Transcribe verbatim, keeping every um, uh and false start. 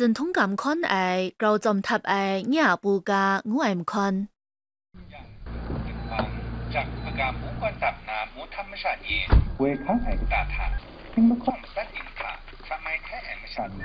真通感看愛，高점탑愛亞布加我愛唔看。 จากประการผู้กวนตับน้ำมูธรรมชาติเองเวข้างแห่งตาทางซึ่งเมื่อก่อนสัตว์อินทาสมัยแท้แห่งชาติ